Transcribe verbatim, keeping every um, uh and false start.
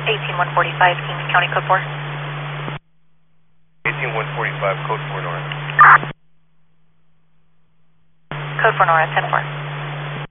eighteen one forty-five, Kings County, code four. eighteen one forty-five, code four Nora. Code four Nora, ten four.